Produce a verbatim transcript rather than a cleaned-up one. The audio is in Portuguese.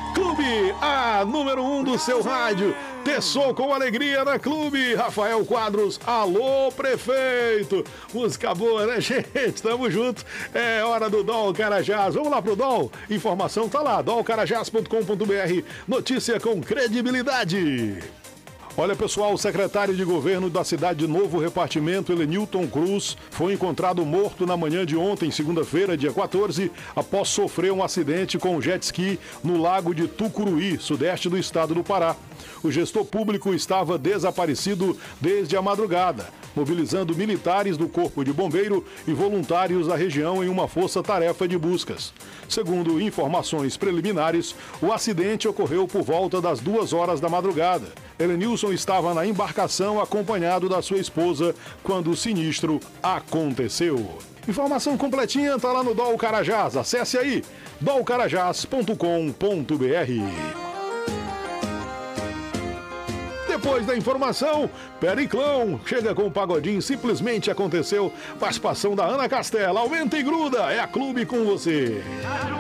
Clube, a número um do seu rádio. Terçou com alegria na Clube. Rafael Quadros, alô, prefeito. Música boa, né, gente? Tamo junto. É hora do Dol Carajás. Vamos lá pro Dol. Informação tá lá, dol carajás ponto com ponto br. Notícia com credibilidade. Olha, pessoal, o secretário de governo da cidade de Novo Repartimento, Elenilton Cruz, foi encontrado morto na manhã de ontem, segunda-feira, dia quatorze, após sofrer um acidente com um jet ski no lago de Tucuruí, sudeste do estado do Pará. O gestor público estava desaparecido desde a madrugada, mobilizando militares do Corpo de Bombeiro e voluntários da região em uma força-tarefa de buscas. Segundo informações preliminares, o acidente ocorreu por volta das duas horas da madrugada. Elenilson estava na embarcação acompanhado da sua esposa quando o sinistro aconteceu. Informação completinha está lá no Dol Carajás. Acesse aí, dol carajás ponto com ponto br. Depois da informação, Periclão chega com o pagodinho, simplesmente aconteceu. Participação da Ana Castela. Aumenta e gruda, é a Clube com você.